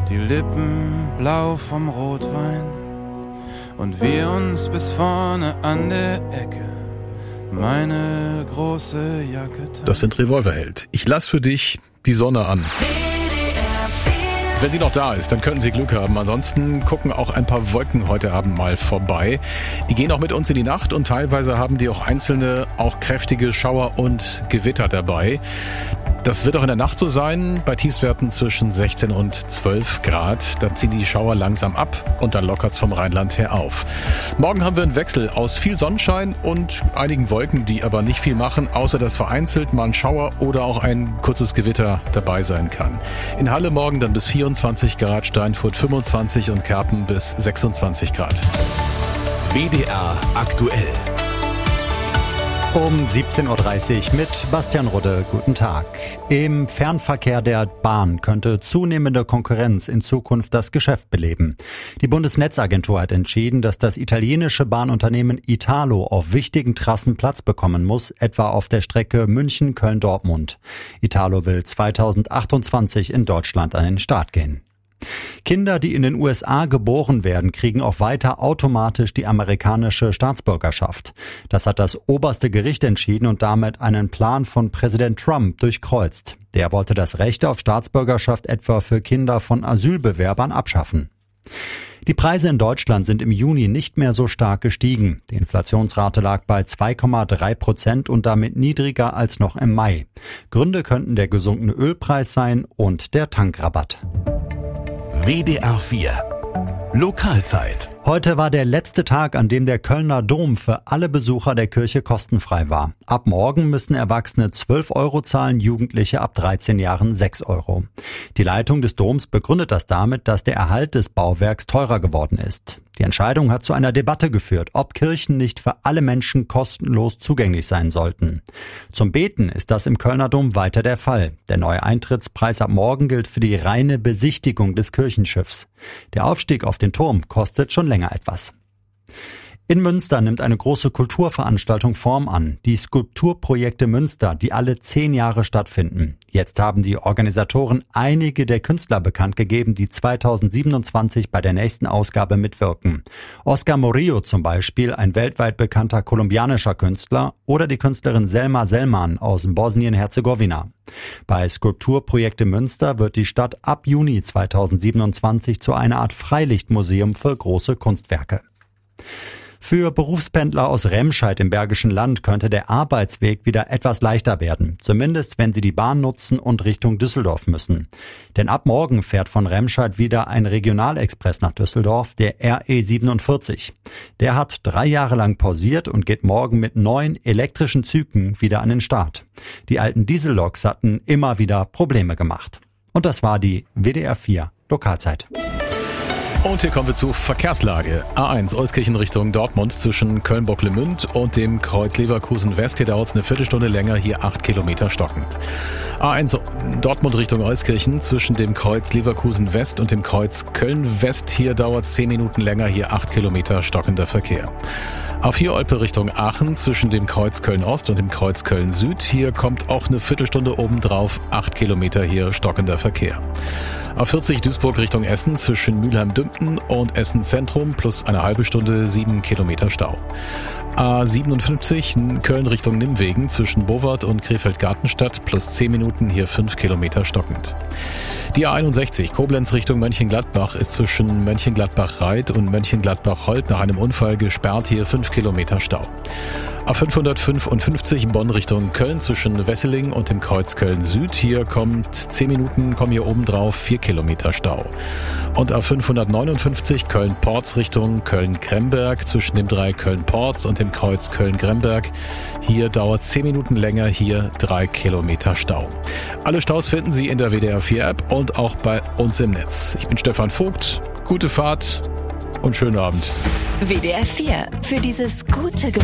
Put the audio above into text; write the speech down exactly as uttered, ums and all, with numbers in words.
die Lippen blau vom Rotwein und wir uns bis vorne an der Ecke meine große Jacke tragen. Das sind Revolverheld. Ich lass für dich die Sonne an. Wenn sie noch da ist, dann könnten Sie Glück haben. Ansonsten gucken auch ein paar Wolken heute Abend mal vorbei. Die gehen auch mit uns in die Nacht und teilweise haben die auch einzelne, auch kräftige Schauer und Gewitter dabei. Das wird auch in der Nacht so sein, bei Tiefstwerten zwischen sechzehn und zwölf Grad. Dann ziehen die Schauer langsam ab und dann lockert es vom Rheinland her auf. Morgen haben wir einen Wechsel aus viel Sonnenschein und einigen Wolken, die aber nicht viel machen, außer dass vereinzelt mal ein Schauer oder auch ein kurzes Gewitter dabei sein kann. In Halle morgen dann bis vierundzwanzig Grad, Steinfurt fünfundzwanzig und Kerpen bis sechsundzwanzig Grad. W D R aktuell. Um siebzehn Uhr dreißig mit Bastian Rudde. Guten Tag. Im Fernverkehr der Bahn könnte zunehmende Konkurrenz in Zukunft das Geschäft beleben. Die Bundesnetzagentur hat entschieden, dass das italienische Bahnunternehmen Italo auf wichtigen Trassen Platz bekommen muss, etwa auf der Strecke München-Köln-Dortmund. Italo will zweitausendachtundzwanzig in Deutschland an den Start gehen. Kinder, die in den U S A geboren werden, kriegen auch weiter automatisch die amerikanische Staatsbürgerschaft. Das hat das oberste Gericht entschieden und damit einen Plan von Präsident Trump durchkreuzt. Der wollte das Recht auf Staatsbürgerschaft etwa für Kinder von Asylbewerbern abschaffen. Die Preise in Deutschland sind im Juni nicht mehr so stark gestiegen. Die Inflationsrate lag bei zwei Komma drei Prozent und damit niedriger als noch im Mai. Gründe könnten der gesunkene Ölpreis sein und der Tankrabatt. W D R vier Lokalzeit. Heute war der letzte Tag, an dem der Kölner Dom für alle Besucher der Kirche kostenfrei war. Ab morgen müssen Erwachsene zwölf Euro zahlen, Jugendliche ab dreizehn Jahren sechs Euro. Die Leitung des Doms begründet das damit, dass der Erhalt des Bauwerks teurer geworden ist. Die Entscheidung hat zu einer Debatte geführt, ob Kirchen nicht für alle Menschen kostenlos zugänglich sein sollten. Zum Beten ist das im Kölner Dom weiter der Fall. Der neue Eintrittspreis ab morgen gilt für die reine Besichtigung des Kirchenschiffs. Der Aufstieg auf den Turm kostet schon länger etwas. In Münster nimmt eine große Kulturveranstaltung Form an. Die Skulpturprojekte Münster, die alle zehn Jahre stattfinden. Jetzt haben die Organisatoren einige der Künstler bekannt gegeben, die zweitausendsiebenundzwanzig bei der nächsten Ausgabe mitwirken. Oscar Murillo zum Beispiel, ein weltweit bekannter kolumbianischer Künstler, oder die Künstlerin Selma Selman aus Bosnien-Herzegowina. Bei Skulpturprojekte Münster wird die Stadt ab Juni zweitausendsiebenundzwanzig zu einer Art Freilichtmuseum für große Kunstwerke. Für Berufspendler aus Remscheid im Bergischen Land könnte der Arbeitsweg wieder etwas leichter werden, zumindest wenn sie die Bahn nutzen und Richtung Düsseldorf müssen. Denn ab morgen fährt von Remscheid wieder ein Regionalexpress nach Düsseldorf, der R E siebenundvierzig. Der hat drei Jahre lang pausiert und geht morgen mit neun elektrischen Zügen wieder an den Start. Die alten Dieselloks hatten immer wieder Probleme gemacht. Und das war die W D R vier Lokalzeit. Und hier kommen wir zur Verkehrslage. A eins Euskirchen Richtung Dortmund zwischen Köln-Bocklemünd und dem Kreuz Leverkusen West. Hier dauert es eine Viertelstunde länger, hier acht Kilometer stockend. A eins Dortmund Richtung Euskirchen zwischen dem Kreuz Leverkusen West und dem Kreuz Köln West. Hier dauert es zehn Minuten länger, hier acht Kilometer stockender Verkehr. A vier Olpe Richtung Aachen zwischen dem Kreuz Köln-Ost und dem Kreuz Köln-Süd. Hier kommt auch eine Viertelstunde obendrauf, acht Kilometer hier stockender Verkehr. A vierzig Duisburg Richtung Essen zwischen Mülheim-Dümpten und Essen Zentrum plus eine halbe Stunde, sieben Kilometer Stau. A siebenundfünfzig Köln Richtung Nimwegen zwischen Bovard und Krefeld-Gartenstadt plus zehn Minuten, hier fünf Kilometer stockend. Die A einundsechzig Koblenz Richtung Mönchengladbach ist zwischen Mönchengladbach-Reit und Mönchengladbach-Holt nach einem Unfall gesperrt, hier fünf Kilometer Stau. A fünfhundertfünfundfünfzig Bonn Richtung Köln zwischen Wesseling und dem Kreuz Köln-Süd. Hier kommt zehn Minuten, kommen hier oben drauf vier Kilometer Stau. Und A fünfhundertneunundfünfzig Köln-Porz Richtung Köln-Gremberg zwischen dem Dreieck Köln-Porz und dem Kreuz Köln-Gremberg. Hier dauert zehn Minuten länger, hier drei Kilometer Stau. Alle Staus finden Sie in der W D R vier App und auch bei uns im Netz. Ich bin Stefan Vogt, gute Fahrt und schönen Abend. W D R vier, für dieses gute Gefühl.